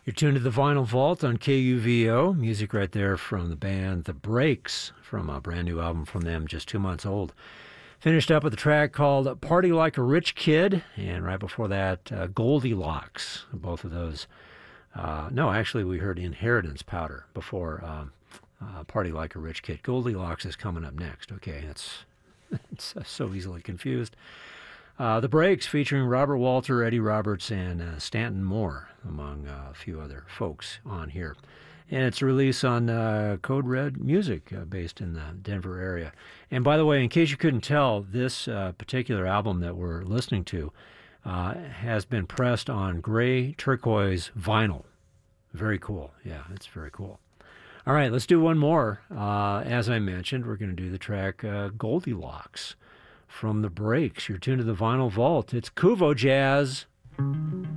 You're tuned to the Vinyl Vault on KUVO. Music right there from the band The Breaks, from a brand new album from them, just 2 months old. Finished up with a track called Party Like a Rich Kid, and right before that, Goldilocks. Both of those. Actually, we heard Inheritance Powder before Party Like a Rich Kid. Goldilocks is coming up next. Okay, it's so easily confused. The Breaks featuring Robert Walter, Eddie Roberts, and Stanton Moore, among a few other folks on here. And it's a release on Code Red Music, based in the Denver area. And by the way, in case you couldn't tell, this particular album that we're listening to has been pressed on gray turquoise vinyl. Very cool. Yeah, it's very cool. All right, let's do one more. As I mentioned, we're going to do the track Goldilocks from The Breaks. You're tuned to the Vinyl Vault. It's Kuvo Jazz.